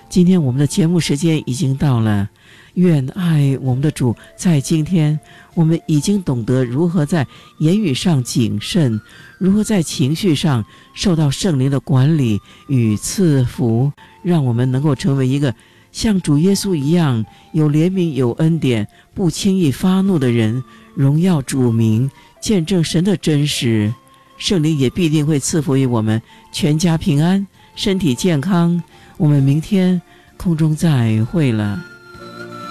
今天我们的节目时间已经到了，愿爱我们的主在今天我们已经懂得如何在言语上谨慎，如何在情绪上受到圣灵的管理与赐福，让我们能够成为一个像主耶稣一样有怜悯有恩典，不轻易发怒的人，荣耀主名，见证神的真实。圣灵也必定会赐福于我们全家平安，身体健康。我们明天空中再会了。